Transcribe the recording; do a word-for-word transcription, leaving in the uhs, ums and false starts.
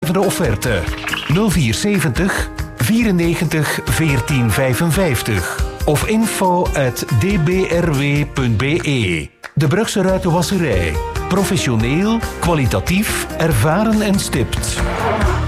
de offerte. nul vier zeventig vierennegentig veertien vijfenvijftig of info at d b r w punt b e. De Brugse Ruitenwasserij. Professioneel, kwalitatief, ervaren en stipt.